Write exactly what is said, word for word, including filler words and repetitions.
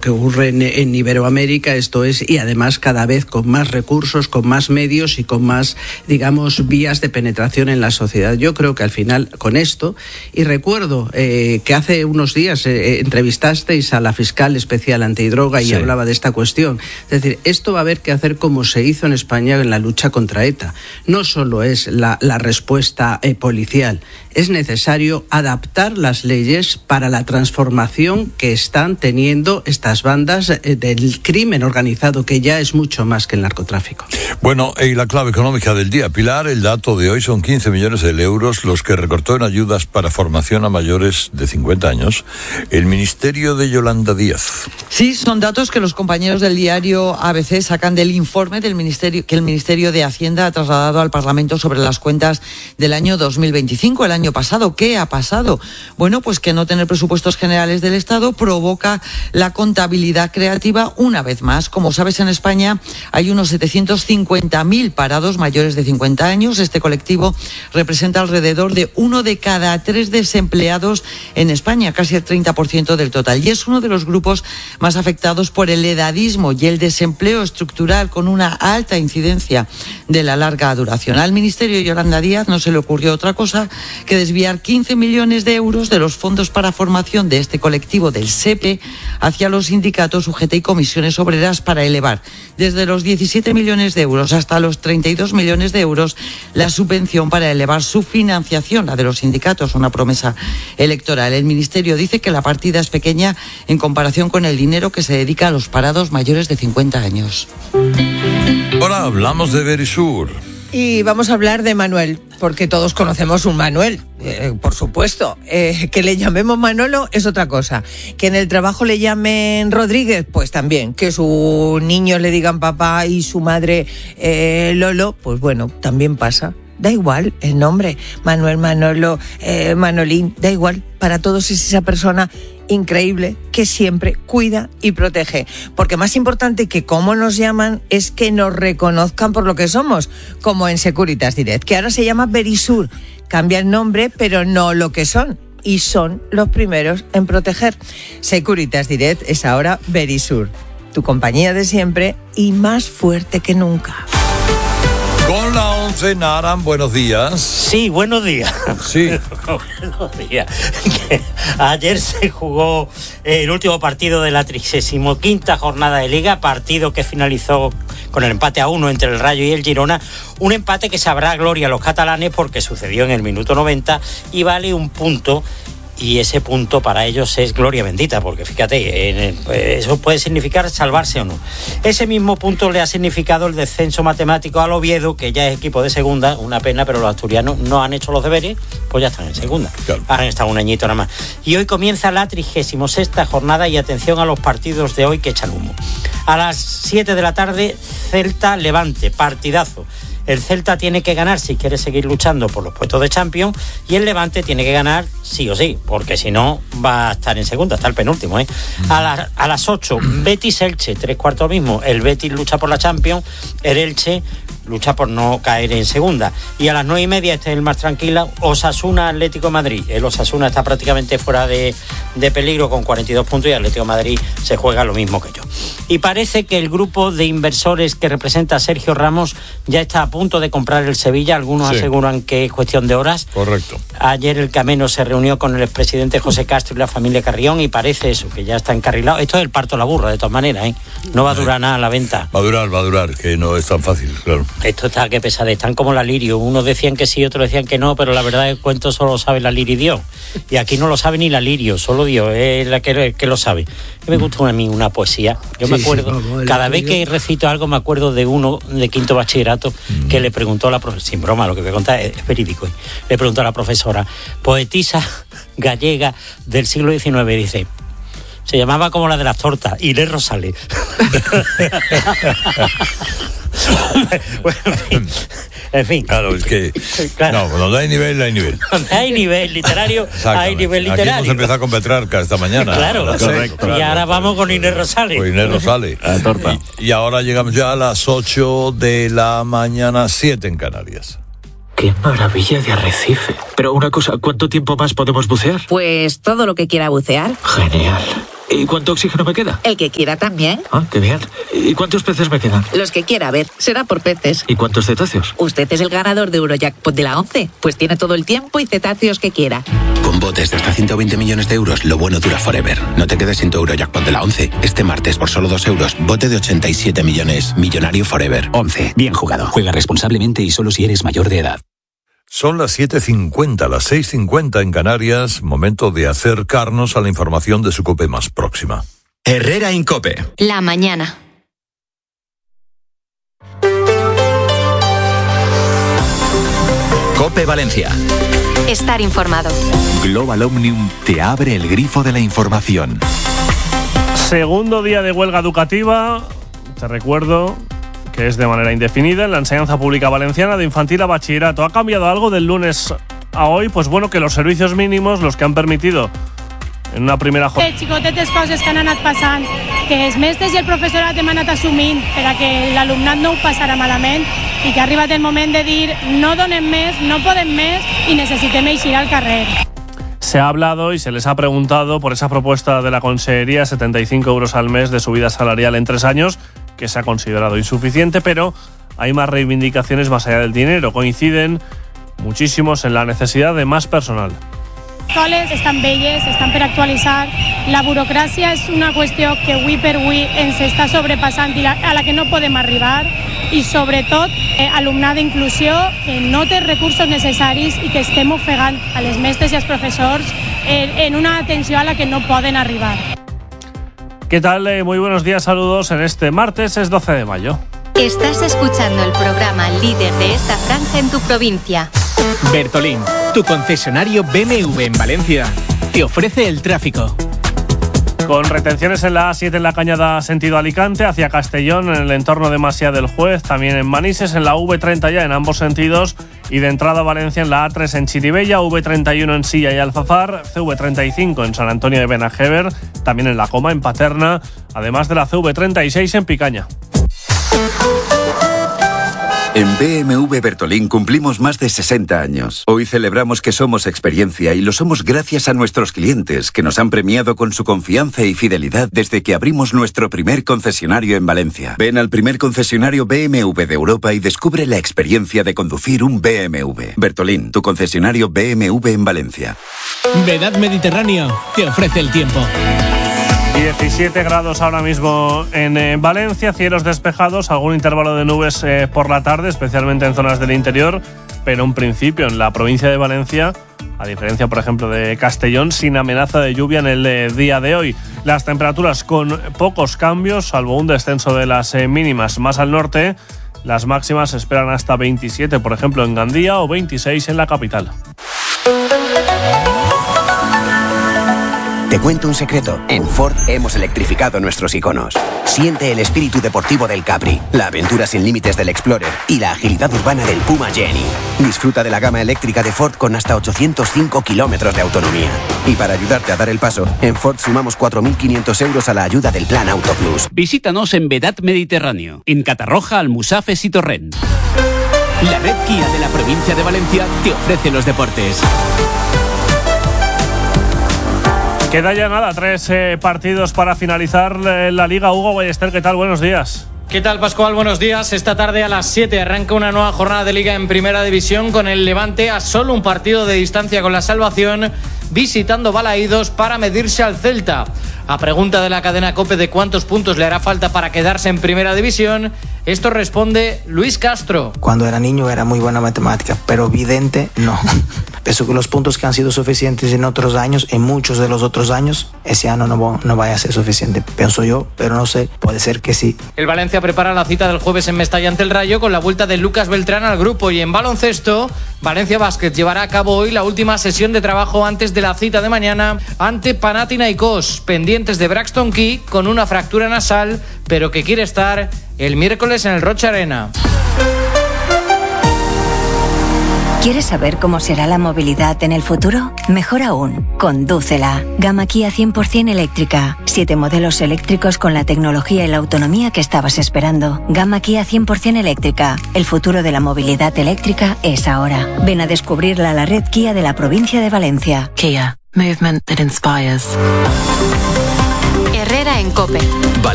que ocurre en, en Iberoamérica, esto es, y además cada vez con más recursos, con más medios y con más, digamos, vías de penetración en la sociedad. Yo creo que al final con esto, y recuerdo eh, que hace unos días eh, entrevistasteis a la fiscal especial antidroga y sí. hablaba de esta cuestión. Es decir, esto va a haber que hacer como se hizo en España en la lucha contra ETA. No solo es la, la respuesta eh, policial, es necesario adaptar las leyes para la transformación que están teniendo estas bandas eh, del crimen organizado, que ya es mucho más que el narcotráfico. Bueno, y la clave económica del día, Pilar, el dato de hoy son quince millones de euros los que recortó en ayudas para formación a mayores de cincuenta años el Ministerio de Yolanda Díaz. Sí, son datos que los compañeros del diario A B C sacan del informe del Ministerio que el Ministerio de Hacienda ha trasladado al Parlamento sobre las cuentas del año dos mil veinticinco, el año pasado. ¿Qué ha pasado? Bueno, pues que no tener presupuestos generales del Estado provoca la contabilidad creativa una vez más. Como sabes, en España hay unos setecientos cincuenta mil parados mayores de cincuenta años. Este colectivo representa alrededor de uno de cada tres desempleados en España, casi el treinta por ciento del total. Y es uno de los grupos más afectados por el edadismo y el desempleo estructural, con una alta incidencia de la larga duración. Al Ministerio Yolanda Díaz no se le ocurrió otra cosa que desviar quince millones de euros de los fondos para formación de este colectivo del S E P E hacia los sindicatos, U G T y comisiones obreras para elevar desde los diecisiete millones de euros hasta los treinta y dos millones de euros la subvención para elevar su financiación, la de los sindicatos, una promesa electoral. El Ministerio dice que la partida es pequeña en comparación con el dinero que se dedica a los parados mayores de cincuenta años. Ahora hablamos de Verisur. Y vamos a hablar de Manuel, porque todos conocemos un Manuel, eh, por supuesto. Eh, que le llamemos Manolo es otra cosa. Que en el trabajo le llamen Rodríguez, pues también. Que sus niños le digan papá y su madre eh, Lolo, pues bueno, también pasa. Da igual el nombre, Manuel, Manolo, eh, Manolín, da igual. Para todos es esa persona increíble que siempre cuida y protege. Porque más importante que cómo nos llaman es que nos reconozcan por lo que somos, como en Securitas Direct, que ahora se llama Verisur. Cambia el nombre, pero no lo que son. Y son los primeros en proteger. Securitas Direct es ahora Verisur, tu compañía de siempre y más fuerte que nunca. Con la once, Naran, buenos días. Sí, buenos días. Sí. Buenos días. Ayer se jugó el último partido de la trigésima quinta jornada de Liga, partido que finalizó con el empate a uno entre el Rayo y el Girona. Un empate que sabrá gloria a los catalanes porque sucedió en el minuto noventa y vale un punto. Y ese punto para ellos es gloria bendita, porque fíjate, en el, eso puede significar salvarse o no. Ese mismo punto le ha significado el descenso matemático al Oviedo, que ya es equipo de segunda, una pena, pero los asturianos no han hecho los deberes, pues ya están en segunda. Claro. Han estado un añito nada más. Y hoy comienza la trigésima sexta jornada y atención a los partidos de hoy que echan humo. A las siete de la tarde, Celta-Levante, partidazo. El Celta tiene que ganar si quiere seguir luchando por los puestos de Champions y el Levante tiene que ganar sí o sí, porque si no va a estar en segunda, está el penúltimo. ¿eh? A, la, a las ocho, Betis-Elche, tres cuartos mismo. El Betis lucha por la Champions, el Elche lucha por no caer en segunda. Y a las nueve y media, este es el más tranquilo, Osasuna-Atlético de Madrid. El Osasuna está prácticamente fuera de, de peligro con cuarenta y dos puntos y el Atlético de Madrid se juega lo mismo que yo. Y parece que el grupo de inversores que representa a Sergio Ramos ya está a punto de comprar el Sevilla. Algunos sí. aseguran que es cuestión de horas. Correcto. Ayer el Cameno se reunió con el expresidente José Castro y la familia Carrión y parece eso, que ya está encarrilado. Esto es el parto a la burra, de todas maneras, ¿eh? No va a durar nada la venta. Va a durar, va a durar, que no es tan fácil, claro. Esto está que pesade, están como la Lirio. Unos decían que sí, otros decían que no, pero la verdad es que el cuento solo sabe la Lirio y Dios. Y aquí no lo sabe ni la Lirio, solo Dios es la que, que lo sabe. Que me gusta a mí una poesía. Yo sí, me acuerdo, sí, no, cada vez que recito algo me acuerdo de uno de quinto bachillerato mm. que le preguntó a la profesora, sin broma, lo que voy a contar es, es verídico, ¿eh? Le preguntó a la profesora, poetisa gallega del siglo diecinueve, dice, se llamaba como la de las tortas, Inés Rosales. Bueno, en fin, en fin. Claro, es que claro. No, cuando hay nivel, hay nivel. Cuando hay nivel literario, hay nivel literario. Aquí hemos empezado con Petrarca esta mañana. Claro, correcto. Claro. Y ahora vamos con Inés Rosales. Con Inés Rosales. La torta. Y, y ahora llegamos ya a las ocho de la mañana, siete en Canarias. ¡Qué maravilla de arrecife! Pero una cosa, ¿cuánto tiempo más podemos bucear? Pues todo lo que quiera bucear. Genial. ¿Y cuánto oxígeno me queda? El que quiera también. Ah, qué bien. ¿Y cuántos peces me quedan? Los que quiera, a ver, será por peces. ¿Y cuántos cetáceos? Usted es el ganador de Eurojackpot de la once, pues tiene todo el tiempo y cetáceos que quiera. Con botes de hasta ciento veinte millones de euros, lo bueno dura forever. No te quedes sin tu Eurojackpot de la once. Este martes, por solo dos euros, bote de ochenta y siete millones. Millonario forever. once. Bien jugado. Juega responsablemente y solo si eres mayor de edad. Son las siete cincuenta, las seis cincuenta en Canarias, momento de acercarnos a la información de su COPE más próxima. Herrera Incope. La mañana. COPE Valencia. Estar informado. Global Omnium te abre el grifo de la información. Segundo día de huelga educativa. Te recuerdo que es de manera indefinida en la enseñanza pública valenciana de infantil a bachillerato. ¿Ha cambiado algo del lunes a hoy? Pues bueno, que los servicios mínimos, los que han permitido en una primera jornada... Eh, xicotetes coses que han anat passant, que els mestres i el professorat hem anat assumint per a que l'alumnat no ho passarà malament i que ha arribat el moment de dir no donem més, no podem més i necessitem eixir al carrer. Se ha hablado y se les ha preguntado por esa propuesta de la Consellería, setenta y cinco euros al mes de subida salarial en tres años, que se ha considerado insuficiente, pero hay más reivindicaciones más allá del dinero. Coinciden muchísimos en la necesidad de más personal. Les escoles estan velles, estan per actualitzar. La burocràcia és una qüestió que avui per avui ens està sobrepassant i la, a la que no podem arribar. I sobretot, eh, alumnat d'inclusió que no té recursos necessaris i que estem ofegant a les mestres i als professors en, en una atenció a la que no poden arribar. ¿Qué tal? Eh, muy buenos días, saludos en este martes, es doce de mayo. Estás escuchando el programa líder de esta franja en tu provincia. Bertolín, tu concesionario B M W en Valencia, te ofrece el tráfico. Con retenciones en la A siete en la Cañada sentido Alicante, hacia Castellón, en el entorno de Masia del Juez, también en Manises, en la V treinta ya en ambos sentidos, y de entrada a Valencia en la A tres en Chiribella, V treinta y uno en Silla y Alfafar, C V treinta y cinco en San Antonio de Benajever, también en La Coma, en Paterna, además de la C V treinta y seis en Picaña. En B M W Bertolín cumplimos más de sesenta años. Hoy celebramos que somos experiencia y lo somos gracias a nuestros clientes, que nos han premiado con su confianza y fidelidad desde que abrimos nuestro primer concesionario en Valencia. Ven al primer concesionario B M W de Europa y descubre la experiencia de conducir un B M W. Bertolín, tu concesionario B M W en Valencia. Vedad Mediterráneo te ofrece el tiempo. diecisiete grados ahora mismo en eh, Valencia, cielos despejados, algún intervalo de nubes eh, por la tarde, especialmente en zonas del interior, pero en principio en la provincia de Valencia, a diferencia por ejemplo de Castellón, sin amenaza de lluvia en el eh, día de hoy. Las temperaturas con pocos cambios, salvo un descenso de las eh, mínimas más al norte. Las máximas esperan hasta veintisiete, por ejemplo en Gandía, o veintiséis en la capital. Te cuento un secreto. En Ford hemos electrificado nuestros iconos. Siente el espíritu deportivo del Capri, la aventura sin límites del Explorer y la agilidad urbana del Puma Jenny. Disfruta de la gama eléctrica de Ford con hasta ochocientos cinco kilómetros de autonomía. Y para ayudarte a dar el paso, en Ford sumamos cuatro mil quinientos euros a la ayuda del Plan Auto Plus. Visítanos en Vedad Mediterráneo, en Catarroja, Almusafes y Torrent. La red Kia de la provincia de Valencia te ofrece los deportes. Queda ya nada, tres eh, partidos para finalizar eh, la Liga. Hugo Ballester, ¿qué tal? Buenos días. ¿Qué tal, Pascual? Buenos días. Esta tarde a las siete arranca una nueva jornada de Liga en Primera División con el Levante a solo un partido de distancia con la salvación, visitando Balaídos para medirse al Celta. A pregunta de la cadena COPE de cuántos puntos le hará falta para quedarse en Primera División, esto responde Luis Castro. Cuando era niño era muy buena matemática, pero vidente no. Pienso que los puntos que han sido suficientes en otros años, en muchos de los otros años, ese año no, no vaya a ser suficiente. Pienso yo, pero no sé, puede ser que sí. El Valencia prepara la cita del jueves en Mestalla ante el Rayo con la vuelta de Lucas Beltrán al grupo, y en baloncesto, Valencia Basket llevará a cabo hoy la última sesión de trabajo antes de la cita de mañana ante Panathinaikos, pendientes de Braxton Key con una fractura nasal, pero que quiere estar el miércoles en el Rocha Arena. ¿Quieres saber cómo será la movilidad en el futuro? Mejor aún, condúcela. Gama Kia cien por ciento eléctrica. Siete modelos eléctricos con la tecnología y la autonomía que estabas esperando. Gama Kia cien por ciento eléctrica. El futuro de la movilidad eléctrica es ahora. Ven a descubrirla a la red Kia de la provincia de Valencia. Kia. Movement that inspires. en COPE.